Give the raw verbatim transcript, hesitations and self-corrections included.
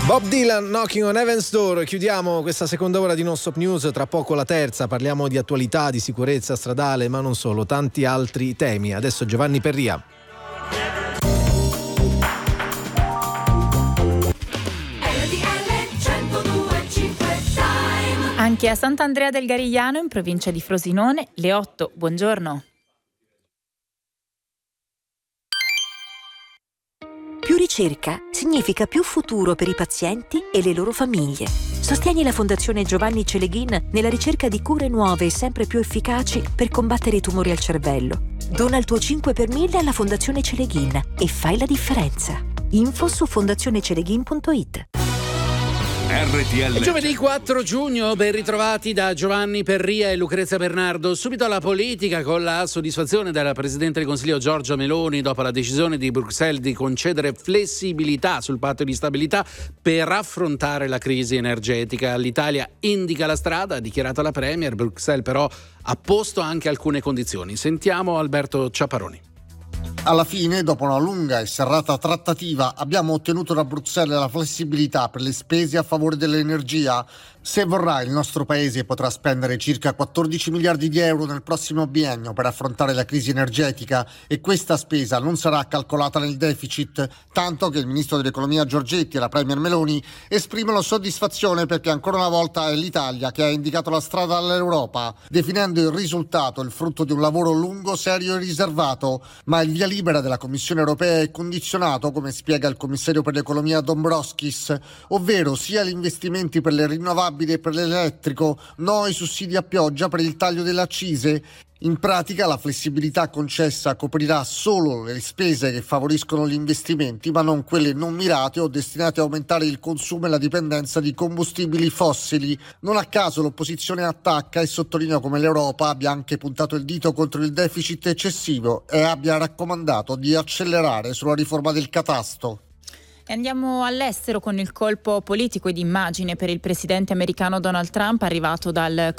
Bob Dylan, Knocking on Heaven's Door. Chiudiamo questa seconda ora di Non Stop News, tra poco la terza, parliamo di attualità, di sicurezza stradale, ma non solo, tanti altri temi. Adesso Giovanni Perria. Anche a Sant'Andrea del Garigliano, in provincia di Frosinone, le otto. Buongiorno. Più ricerca significa più futuro per i pazienti e le loro famiglie. Sostieni la Fondazione Giovanni Celeghin nella ricerca di cure nuove e sempre più efficaci per combattere i tumori al cervello. Dona il tuo cinque per mille alla Fondazione Celeghin e fai la differenza. Info su fondazioneceleghin punto it. R T L. È giovedì quattro giugno, ben ritrovati da Giovanni Perria e Lucrezia Bernardo. Subito alla politica, con la soddisfazione della Presidente del Consiglio Giorgia Meloni dopo la decisione di Bruxelles di concedere flessibilità sul patto di stabilità per affrontare la crisi energetica. L'Italia indica la strada, ha dichiarato la Premier. Bruxelles però ha posto anche alcune condizioni. Sentiamo Alberto Ciapparoni. Alla fine, dopo una lunga e serrata trattativa, abbiamo ottenuto da Bruxelles la flessibilità per le spese a favore dell'energia. Se vorrà, il nostro paese potrà spendere circa quattordici miliardi di euro nel prossimo biennio per affrontare la crisi energetica e questa spesa non sarà calcolata nel deficit, tanto che il ministro dell'economia Giorgetti e la Premier Meloni esprimono soddisfazione perché ancora una volta è l'Italia che ha indicato la strada all'Europa, definendo il risultato il frutto di un lavoro lungo, serio e riservato, ma il via libera della Commissione europea è condizionato, come spiega il commissario per l'economia Dombrovskis, ovvero sia gli investimenti per le rinnovabili e per l'elettrico, no ai sussidi a pioggia per il taglio delle accise. In pratica la flessibilità concessa coprirà solo le spese che favoriscono gli investimenti, ma non quelle non mirate o destinate a aumentare il consumo e la dipendenza di combustibili fossili. Non a caso l'opposizione attacca e sottolinea come l'Europa abbia anche puntato il dito contro il deficit eccessivo e abbia raccomandato di accelerare sulla riforma del catasto. Andiamo all'estero con il colpo politico ed immagine per il presidente americano Donald Trump, arrivato dal